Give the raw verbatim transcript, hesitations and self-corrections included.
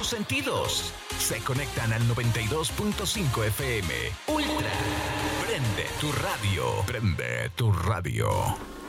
sentidos se conectan al noventa y dos punto cinco F M. Ultra. Prende tu radio. Prende tu radio.